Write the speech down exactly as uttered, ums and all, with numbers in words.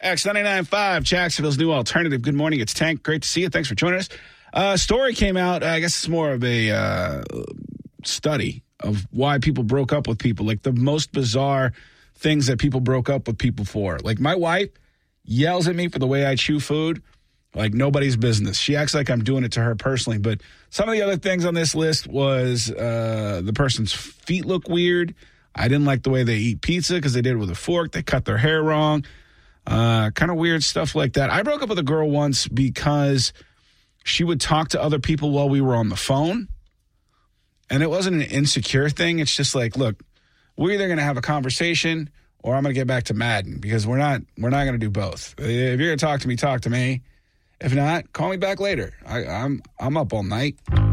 X ninety-nine point five, Jacksonville's new alternative. Good morning. It's Tank. Great to see you. Thanks for joining us. A uh, story came out. I guess it's more of a uh, study of why people broke up with people, like the most bizarre things that people broke up with people for. Like my wife yells at me for the way I chew food like nobody's business. She acts like I'm doing it to her personally. But some of the other things on this list was uh, the person's feet look weird. I didn't like the way they eat pizza because they did it with a fork. They cut their hair wrong. Uh, kind of weird stuff like that. I broke up with a girl once because she would talk to other people while we were on the phone. And it wasn't an insecure thing. It's just like, look, we're either going to have a conversation or I'm going to get back to Madden because we're not we're not going to do both. If you're going to talk to me, talk to me. If not, call me back later. I, I'm I'm up all night.